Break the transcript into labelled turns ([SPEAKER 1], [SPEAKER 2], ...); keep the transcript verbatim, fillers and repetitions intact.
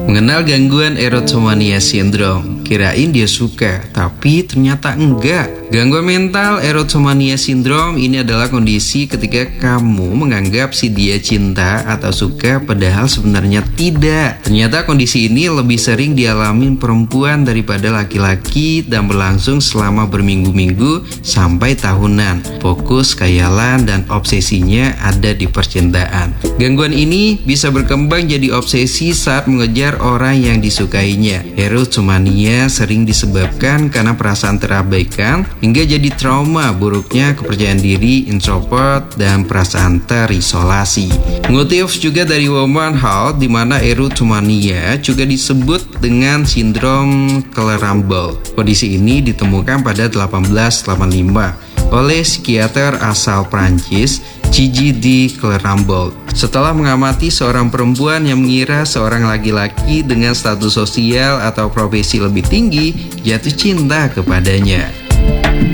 [SPEAKER 1] Mengenal gangguan erotomania syndrome, kirain dia suka, tapi ternyata enggak. Gangguan mental erotomania syndrome ini adalah kondisi ketika kamu menganggap si dia cinta atau suka padahal sebenarnya tidak. Ternyata kondisi ini lebih sering dialami perempuan daripada laki-laki dan berlangsung selama berminggu-minggu sampai tahunan. Fokus, khayalan, dan obsesinya ada di percintaan. Gangguan ini bisa berkembang jadi obsesi saat mengejar orang yang disukainya. Erotomania sering disebabkan karena perasaan terabaikan hingga jadi trauma buruknya kepercayaan diri, introvert, dan perasaan terisolasi. Mengutip juga dari Woman Health, di mana erotomania juga disebut dengan sindrom Clerambault. Kondisi ini ditemukan pada delapan belas delapan puluh lima oleh psikiater asal Prancis, Gigi de Clerambault. Setelah mengamati seorang perempuan yang mengira seorang laki-laki dengan status sosial atau profesi lebih tinggi jatuh cinta kepadanya.